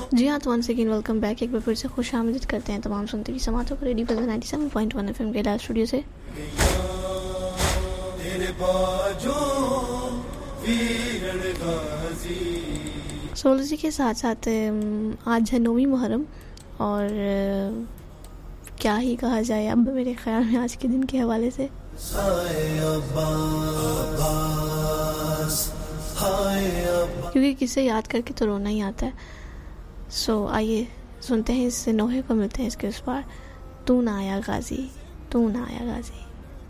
जी हाँ, तो once again welcome back. एक बार फिर से खुशामदीद करते हैं तमाम सुनते हुए समातों को रेडियो पर 97.1 एफएम के लाइव स्टूडियो से। सोलजी के साथ साथ आज है 9वीं मुहर्रम और क्या ही कहा जाए अब मेरे ख्याल में आज के दिन के हवाले से। क्योंकि किसे याद करके तो रोना ही आता है। सो आइए सुनते हैं इस नोहे को, मिलते हैं इसके उस पार। तू ना आया गाजी, तू ना आया गाजी।